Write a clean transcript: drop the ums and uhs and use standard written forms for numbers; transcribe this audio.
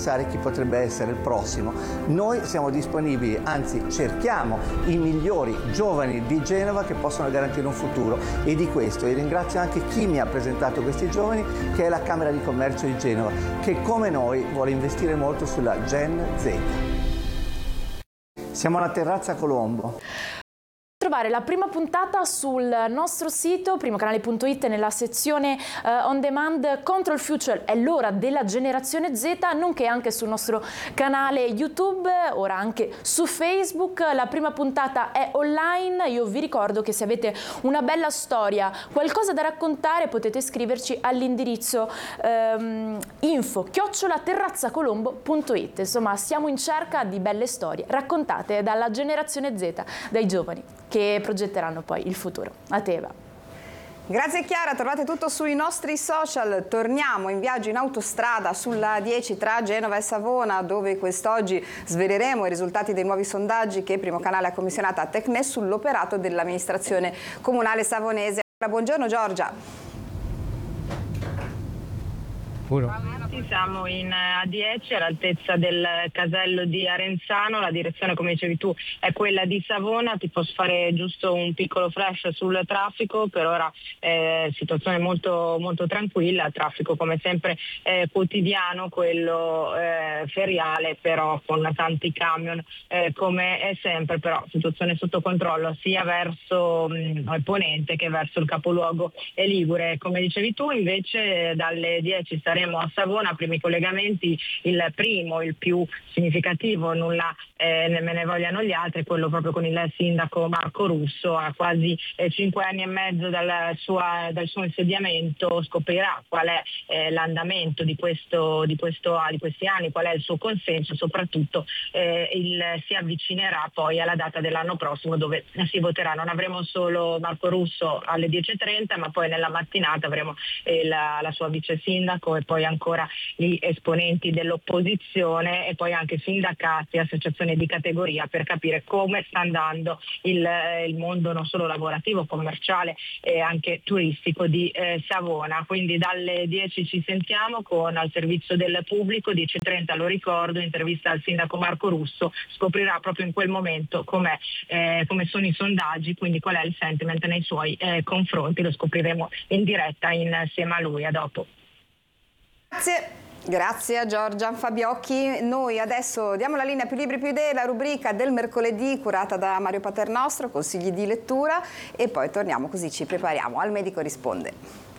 pensare chi potrebbe essere il prossimo. Noi siamo disponibili, anzi cerchiamo i migliori giovani di Genova che possono garantire un futuro, e di questo io ringrazio anche chi mi ha presentato questi giovani, che è la Camera di Commercio di Genova, che come noi vuole investire molto sulla Gen Z. Siamo alla Terrazza Colombo. Trovare la prima puntata sul nostro sito primocanale.it nella sezione on demand. Control Future è l'ora della generazione Z, nonché anche sul nostro canale YouTube, ora anche su Facebook. La prima puntata è online. Io vi ricordo che se avete una bella storia, qualcosa da raccontare, potete scriverci all'indirizzo info@terrazzacolombo.it. Insomma, siamo in cerca di belle storie raccontate dalla generazione Z, dai giovani che progetteranno poi il futuro. A te, Eva. Grazie Chiara, trovate tutto sui nostri social. Torniamo in viaggio in autostrada sulla 10 tra Genova e Savona, dove quest'oggi sveleremo i risultati dei nuovi sondaggi che Primo Canale ha commissionato a Tecne sull'operato dell'amministrazione comunale savonese. Buongiorno Giorgia. Siamo in A10 all'altezza del casello di Arenzano, la direzione, come dicevi tu, è quella di Savona. Ti posso fare giusto un piccolo flash sul traffico. Per ora situazione molto, molto tranquilla, traffico come sempre quotidiano, quello feriale però con tanti camion come è sempre, però situazione sotto controllo sia verso il ponente che verso il capoluogo ligure. Come dicevi tu, invece dalle 10 staremo a Savona, primi collegamenti, il primo, il più significativo, nulla me ne vogliano gli altri, quello proprio con il sindaco Marco Russo. A quasi 5 anni e mezzo dal suo insediamento scoprirà qual è l'andamento di questi anni, qual è il suo consenso, soprattutto si avvicinerà poi alla data dell'anno prossimo dove si voterà. Non avremo solo Marco Russo alle 10:30, ma poi nella mattinata avremo la sua vice sindaco e poi ancora gli esponenti dell'opposizione e poi anche sindacati, associazioni di categoria, per capire come sta andando il mondo non solo lavorativo, commerciale e anche turistico di Savona. Quindi dalle 10 ci sentiamo con Al servizio del pubblico, 10:30 lo ricordo, intervista al sindaco Marco Russo, scoprirà proprio in quel momento come sono i sondaggi, quindi qual è il sentiment nei suoi confronti, lo scopriremo in diretta insieme a lui. A dopo. Grazie a Giorgia Fabiocchi. Noi adesso diamo la linea Più Libri Più Idee, la rubrica del mercoledì curata da Mario Paternostro, consigli di lettura, e poi torniamo, così ci prepariamo al Medico Risponde.